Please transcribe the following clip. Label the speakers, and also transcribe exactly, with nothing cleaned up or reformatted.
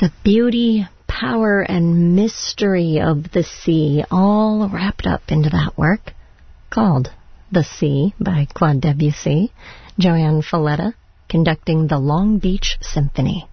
Speaker 1: The beauty, power, and mystery of the sea all wrapped up into that work called The Sea by Claude Debussy, Joanne Falletta conducting the Long Beach Symphony.